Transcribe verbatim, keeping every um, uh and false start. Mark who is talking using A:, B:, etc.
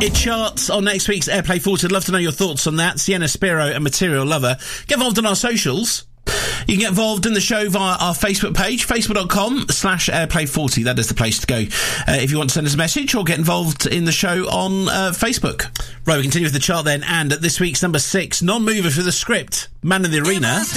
A: It charts on next week's Airplay forty. I'd love to know your thoughts on that. Sienna Spiro and Material Lover. Get involved in our socials. You can get involved in the show via our Facebook page, facebook.com slash airplay40. That is the place to go uh, if you want to send us a message or get involved in the show on uh, Facebook. Right, we continue with the chart then, and at this week's number six, non-mover for the script, Man in the Arena.